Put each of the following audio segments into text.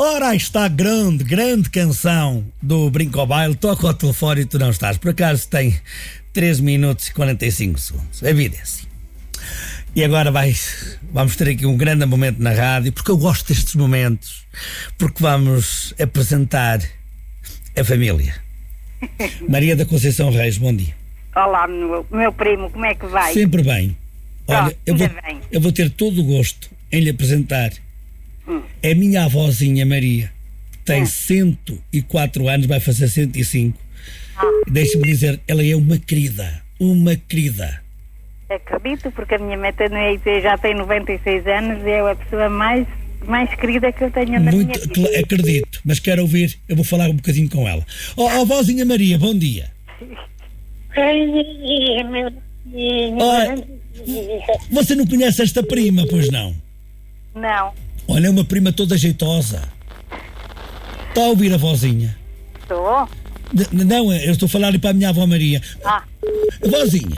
Ora, aí está a grande canção do Brinco ao Baile. Toca ao telefone e tu não estás. Por acaso tem 3 minutos e 45 segundos. A vida é assim. E agora vamos ter aqui um grande momento na rádio, porque eu gosto destes momentos, porque vamos apresentar a família. Maria da Conceição Reis, bom dia. Olá, meu primo, como é que vai? Sempre bem. Olha, Pronto, eu vou ter todo o gosto em lhe apresentar a minha avózinha Maria, que tem 104 anos, vai fazer 105. Deixe-me dizer, ela é uma querida. Acredito, porque a minha meta já tem 96 anos e é a pessoa mais querida que eu tenho na minha vida. Acredito, mas quero ouvir, eu vou falar um bocadinho com ela. Avózinha Maria, bom dia. Você não conhece esta prima, pois não? Não. Olha, é uma prima toda jeitosa. Está a ouvir a vozinha? Estou. Não, eu estou a falar para a minha avó Maria. Vozinha.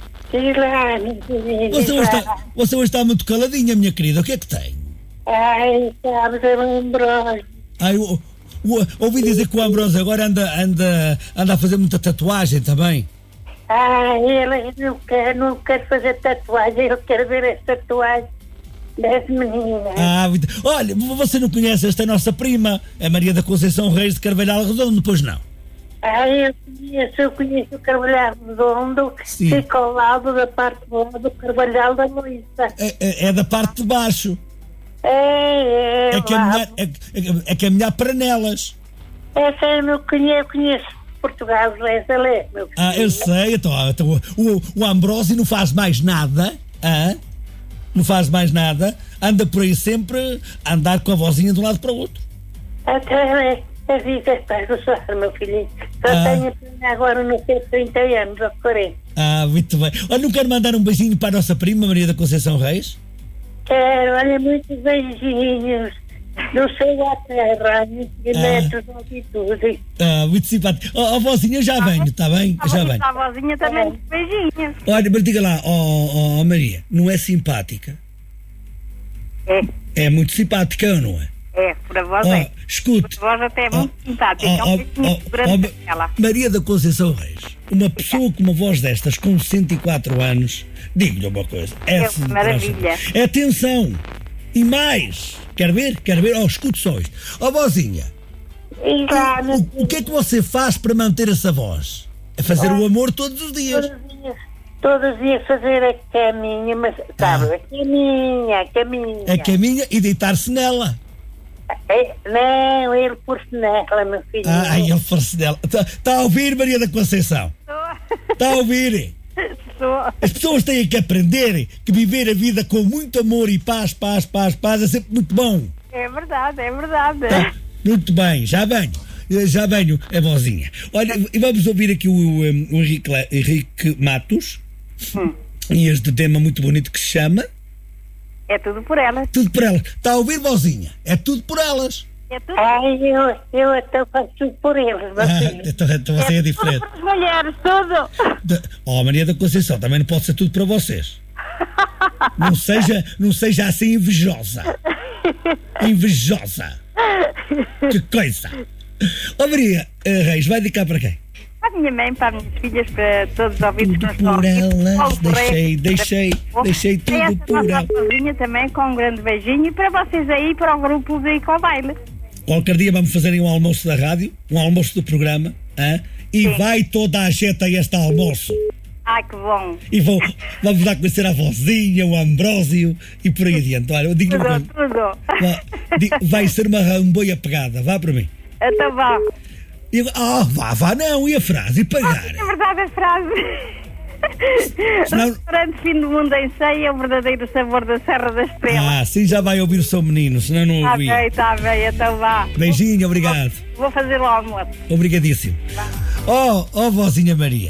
Você hoje está muito caladinha, minha querida. O que é que tem? Ai, sabes, é um Ambrósio. Ouvi dizer que o Ambrósio agora anda a fazer muita tatuagem também. Ele não quer fazer tatuagem, ele quer ver as tatuagens das meninas. Olha, você não conhece esta nossa prima, a Maria da Conceição Reis de Carvalhal Redondo, pois não? Eu conheço o Carvalhal Redondo, fica ao lado da parte do lado do Carvalhal da Luísa. É da parte de baixo. É que a mulher para nelas. Essa eu não conheço Portugal, essa é meu filho. Eu sei, então o Ambrósio não faz mais nada, não faz mais nada, anda por aí sempre a andar com a vozinha de um lado para o outro. Até a vida está a gostar, meu filho. Só tenho agora não sei 30 anos ou 40. Muito bem. Olha, não quero mandar um beijinho para a nossa prima Maria da Conceição Reis? Quero, olha, muitos beijinhos. Não sei a terra, netos, altitude. Muito simpático. Vozinha, eu já venho, está bem? Já venho. A vozinha também, beijinhos. Olha, mas diga lá, Maria, não é simpática? É muito simpática, ou não é? É, por a voz é. Escute. A voz até é muito simpática. Maria da Conceição Reis, uma pessoa com uma voz destas, com 104 anos, digo-lhe uma coisa. É maravilha. É atenção. E mais. Quer ver? Escute só isto. Vozinha, o que é que você faz para manter essa voz? É fazer o amor todos os dias. Todos os dias fazer a caminha, mas sabe, a caminha. A caminha e deitar-se nela. Não, ele pôr-se nela, meu filho. Ele pôr-se nela. Está a ouvir, Maria da Conceição? Está a ouvir? As pessoas têm que aprender que viver a vida com muito amor e paz é sempre muito bom. É verdade. Tá, muito bem, já venho, a vozinha. Olha, e vamos ouvir aqui o Henrique Matos e este tema muito bonito que se chama É Tudo por Elas. Tudo por Elas. Está a ouvir, vozinha? É tudo por elas. É tudo. Eu até faço tudo por eles. Então você é diferente. Tudo para as mulheres, tudo. Maria da Conceição, também não pode ser tudo para vocês. Não seja assim invejosa. Que coisa. Maria Reis, vai dedicar para quem? Para a minha mãe, para as minhas filhas, para todos os ouvintes que nos estão por elas, deixei tudo por elas. Também com um grande beijinho e para vocês aí, para o grupo de Brinco ao Baile. Qualquer dia vamos fazer um almoço da rádio, um almoço do programa, e vai toda a gente a este almoço. Que bom. E vamos lá conhecer a vozinha, o Ambrósio e por aí adiante. Olha, eu digo tudo. Vai ser uma ramboia pegada, vá para mim. Então vá. Vá, não, e a frase? E pagar? É verdade a frase. Restaurante Fim do Mundo em Ceia, o verdadeiro sabor da Serra da Estrela. Sim, já vai ouvir o seu menino, senão não ouvi. Está bem, então vá. Beijinho, obrigado. Vou fazer o almoço. Obrigadíssimo. Vozinha Maria.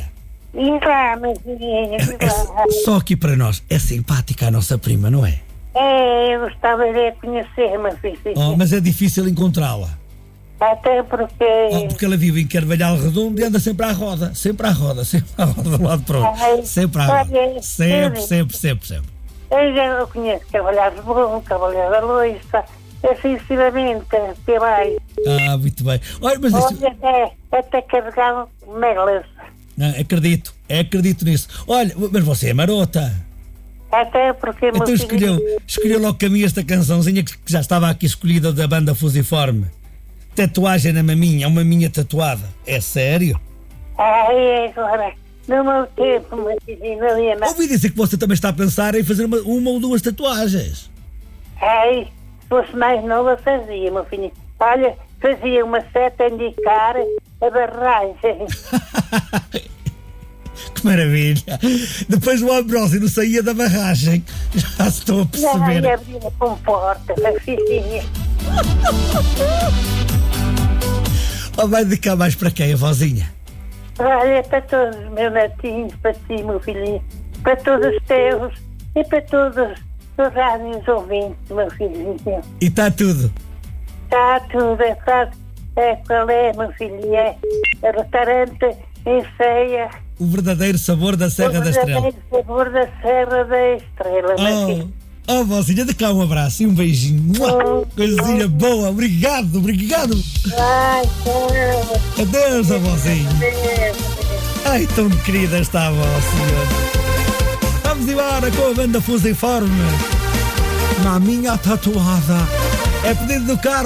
Só aqui para nós, é simpática a nossa prima, não é? Eu gostava de conhecer, meu filho. Mas é difícil encontrá-la. Até porque... porque ela vive em Carvalhal Redondo e anda sempre à roda, de um lado para o outro. Sempre à roda. Sempre. Eu conheço Carvalhal Redondo, Carvalhal da Luísa, excessivamente, que vai. Ah, muito bem. Olha, mas Olha, até carregar melas. não, acredito nisso. Olha, mas você é marota. Até porque Então escolheu logo para mim esta cançãozinha que já estava aqui escolhida da banda Fusiforme. Tatuagem na maminha, uma minha tatuada. É sério? Ai, agora, no meu tempo, meu filhinho, não ia mais. Ouvi dizer que você também está a pensar em fazer uma ou duas tatuagens. Ai, se fosse mais nova, fazia, meu filho. Olha, fazia uma seta a indicar a barragem. Que maravilha! Depois o Ambrósio não saía da barragem. Já estou a perceber. Já abria com porta, meu filhinho. Oh, vai dedicar mais para quem, a vozinha? Olha, para todos os meus netinhos, para ti, meu filhinho, para todos os teus e para todos os rádios ouvintes, meu filhinho. E está tudo. Está tudo, qual é, meu filhinho? É restaurante em Ceia. O verdadeiro sabor da Serra da Estrela. O verdadeiro sabor da Serra da Estrela, meu filho. Oh, vozinha, de cá um abraço e um beijinho. Coisinha boa, obrigado. Ai, tchau. Adeus, vozinha. Ai, tão querida está a avó, senhor. Vamos embora com a banda Fusiforme. Na minha tatuada. É pedido do carro.